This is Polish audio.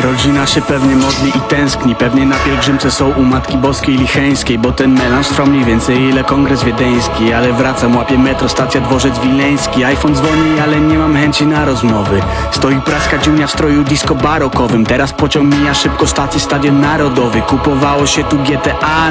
Rodzina się pewnie modli i tęskni, pewnie na pielgrzymce są u Matki Boskiej Licheńskiej, bo ten melanż trwa mniej więcej ile kongres wiedeński. Ale wracam, łapię metro, stacja dworzec wileński. iPhone dzwoni, ale nie mam chęci na rozmowy. Stoi praska dziunia w stroju disco barokowym. Teraz pociąg mija szybko stację, Stadion Narodowy. Kupowało się tu GTA